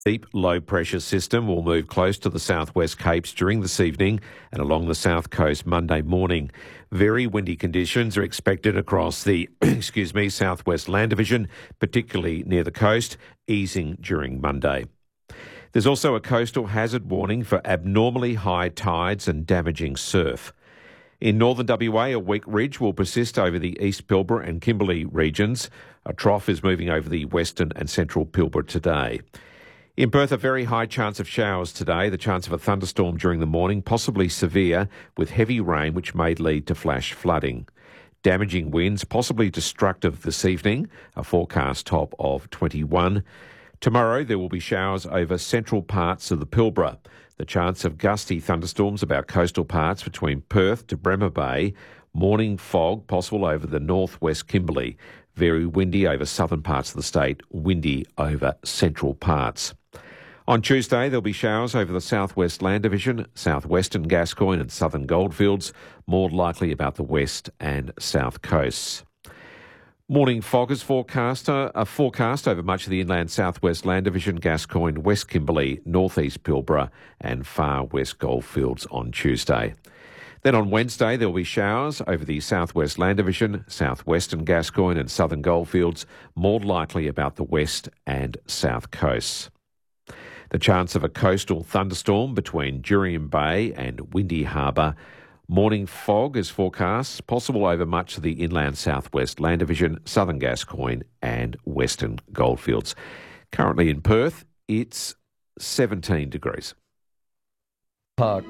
Deep low-pressure system will move close to the southwest Capes during this evening and along the south coast Monday morning. Very windy conditions are expected across the southwest land division, particularly near the coast, easing during Monday. There's also a coastal hazard warning for abnormally high tides and damaging surf. In northern WA, a weak ridge will persist over the East Pilbara and Kimberley regions. A trough is moving over the western and central Pilbara today. In Perth, a very high chance of showers today, the chance of a thunderstorm during the morning, possibly severe, with heavy rain which may lead to flash flooding. Damaging winds, possibly destructive this evening, a forecast top of 21. Tomorrow there will be showers over central parts of the Pilbara. The chance of gusty thunderstorms about coastal parts between Perth to Bremer Bay. Morning fog possible over the northwest Kimberley. Very windy over southern parts of the state, windy over central parts. On Tuesday, there'll be showers over the southwest land division, southwestern Gascoyne and southern Goldfields, more likely about the west and south coasts. Morning fog is forecast over much of the inland southwest land division, Gascoyne, West Kimberley, northeast Pilbara and far west Goldfields on Tuesday. Then on Wednesday, there will be showers over the southwest land division, southwestern Gascoyne and southern Goldfields, more likely about the west and south coasts. The chance of a coastal thunderstorm between Jurien Bay and Windy Harbour. Morning fog is forecast, possible over much of the inland southwest land division, southern Gascoyne and western Goldfields. Currently in Perth, it's 17 degrees. Park.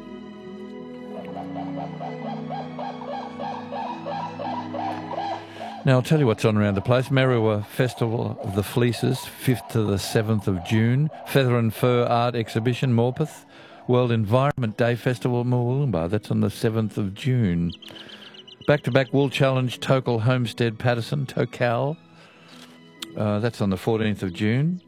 Now, I'll tell you what's on around the place. Merriwa Festival of the Fleeces, 5th to the 7th of June. Feather and Fur Art Exhibition, Morpeth. World Environment Day Festival, Mooloolaba. That's on the 7th of June. Back-to-back Wool Challenge, Tokal Homestead Patterson, Tokal. That's on the 14th of June.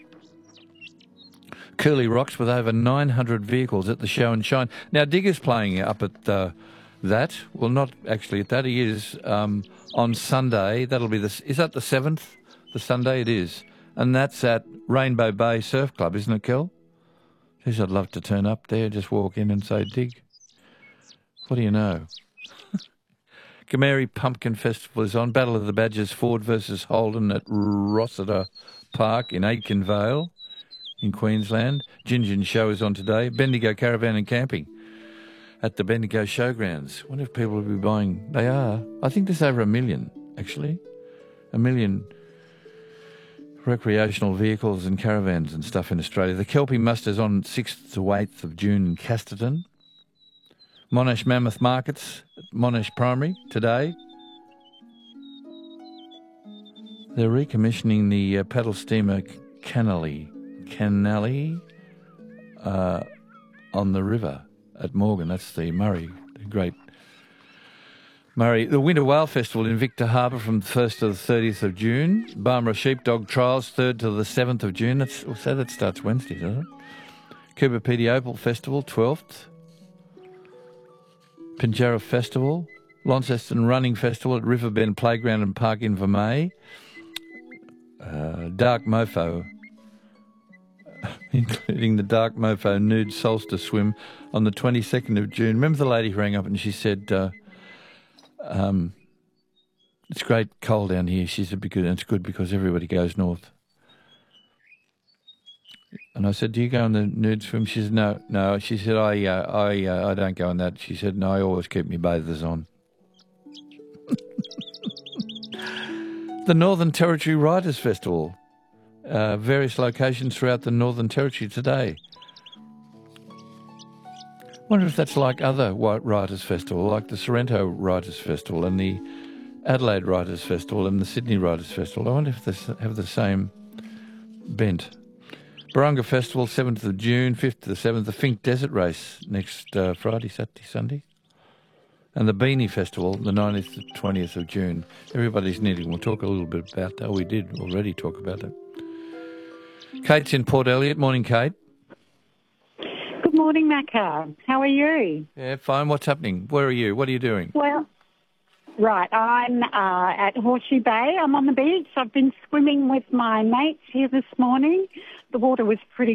Curly Rocks with over 900 vehicles at the Show and Shine. Now, Digger's playing up at that. Well, not actually at that. He is on Sunday. That'll be is that the 7th? The Sunday it is. And that's at Rainbow Bay Surf Club, isn't it, Kel? Geez, I'd love to turn up there, just walk in and say, Dig. What do you know? Gameri Pumpkin Festival is on. Battle of the Badgers, Ford versus Holden at Rossiter Park in Aitken Vale in Queensland. Gingin Show is on today. Bendigo Caravan and Camping at the Bendigo Showgrounds. Wonder if people will be buying. They are. I think there's over 1 million, actually. 1 million recreational vehicles and caravans and stuff in Australia. The Kelpie Muster's on 6th to 8th of June in Casterton. Monash Mammoth Markets at Monash Primary today. They're recommissioning the paddle steamer Canally on the river at Morgan. That's the Murray, the great Murray. The Winter Whale Festival in Victor Harbour from the 1st to the 30th of June. Barmera Sheepdog Trials 3rd to the 7th of June. So that starts Wednesday, doesn't it? Cooper Pedy Opal Festival 12th. Pinjarra Festival. Launceston Running Festival at Riverbend Playground and Park in Vermey. Dark Mofo, including the Dark Mofo Nude Solstice Swim on the 22nd of June. Remember the lady who rang up and she said, it's great cold down here. She said, because it's good because everybody goes north. And I said, do you go on the nude swim? She said, no. She said, I don't go on that. She said, no, I always keep my bathers on. The Northern Territory Writers Festival. Various locations throughout the Northern Territory today. Wonder if that's like other Writers' Festival, like the Sorrento Writers' Festival and the Adelaide Writers' Festival and the Sydney Writers' Festival. I wonder if they have the same bent. Barunga Festival, 7th of June, 5th to the 7th. The Fink Desert Race next Friday, Saturday, Sunday. And the Beanie Festival, the 19th to 20th of June. Everybody's knitting. We'll talk a little bit about that. We did already talk about it. Kate's in Port Elliot. Morning, Kate. Good morning, Macca. How are you? Yeah, fine. What's happening? Where are you? What are you doing? Well, right, I'm at Horseshoe Bay. I'm on the beach. I've been swimming with my mates here this morning. The water was pretty